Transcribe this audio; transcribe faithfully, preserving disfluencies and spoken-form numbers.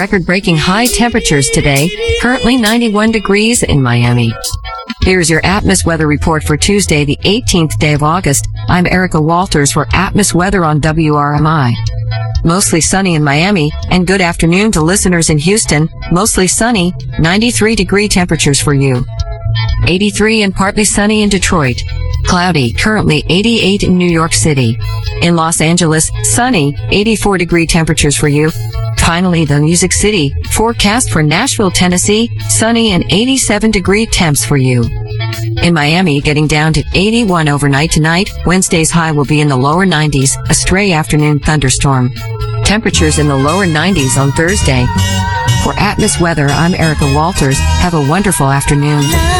record-breaking high temperatures today, currently ninety-one degrees in Miami. Here's your Atmos weather report for Tuesday, the eighteenth day of August. I'm Erica Walters for Atmos Weather on W R M I. Mostly sunny in Miami, and good afternoon to listeners in Houston. Mostly sunny, ninety-three degree temperatures for you. eighty-three and partly sunny in Detroit. Cloudy, currently eighty-eight in New York City. In Los Angeles, sunny, eighty-four degree temperatures for you. Finally, the Music City, forecast for Nashville, Tennessee, sunny and eighty-seven degree temps for you. In Miami, getting down to eighty-one overnight tonight. Wednesday's high will be in the lower nineties, a stray afternoon thunderstorm. Temperatures in the lower nineties on Thursday. For Atmos Weather, I'm Erica Walters. Have a wonderful afternoon.